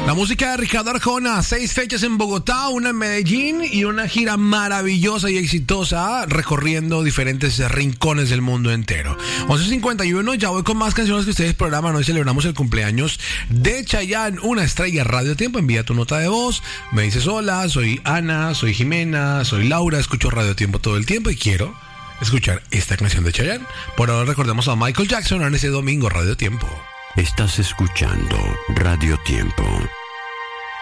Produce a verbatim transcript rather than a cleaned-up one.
La música de Ricardo Arjona, seis fechas en Bogotá, una en Medellín y una gira maravillosa y exitosa recorriendo diferentes rincones del mundo entero. once cincuenta y uno, ya voy con más canciones que ustedes programan. Hoy celebramos el cumpleaños de Chayanne, una estrella Radio Tiempo. Envía tu nota de voz, me dices hola, soy Ana, soy Jimena, soy Laura, escucho Radio Tiempo todo el tiempo y quiero escuchar esta canción de Chayanne. Por ahora recordemos a Michael Jackson en ese domingo Radio Tiempo. Estás escuchando Radio Tiempo.